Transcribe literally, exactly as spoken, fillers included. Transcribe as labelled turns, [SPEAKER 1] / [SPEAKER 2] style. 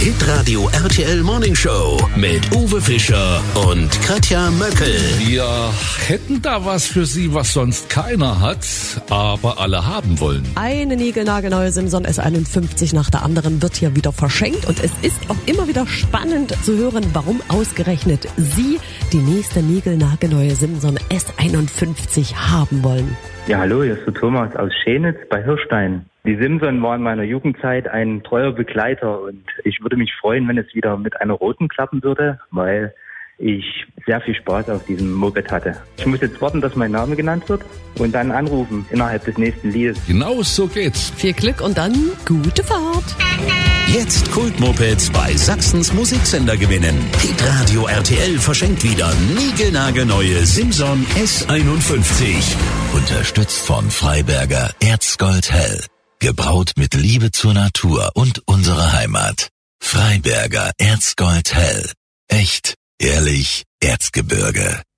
[SPEAKER 1] Hitradio R T L Morning Show mit Uwe Fischer und Katja Möckel.
[SPEAKER 2] Wir hätten da was für Sie, was sonst keiner hat, aber alle haben wollen.
[SPEAKER 3] Eine niegelnagelneue Simson S einundfünfzig nach der anderen wird hier wieder verschenkt und es ist auch immer wieder spannend zu hören, warum ausgerechnet Sie die nächste niegelnagelneue Simson S einundfünfzig haben wollen.
[SPEAKER 4] Ja, hallo, hier ist der Thomas aus Schenitz bei Hirstein. Die Simson war in meiner Jugendzeit ein treuer Begleiter und ich würde mich freuen, wenn es wieder mit einer roten klappen würde, weil ich sehr viel Spaß auf diesem Moped hatte. Ich muss jetzt warten, dass mein Name genannt wird und dann anrufen innerhalb des nächsten Liedes.
[SPEAKER 2] Genau so geht's.
[SPEAKER 3] Viel Glück und dann gute Fahrt.
[SPEAKER 1] Jetzt Kultmopeds bei Sachsens Musiksender gewinnen. Hitradio R T L verschenkt wieder niegelnagelneue Simson S einundfünfzig. Unterstützt von Freiberger Erzgold Hell. Gebraut mit Liebe zur Natur und unserer Heimat. Freiberger Erzgold Hell. Echt, ehrlich, Erzgebirge.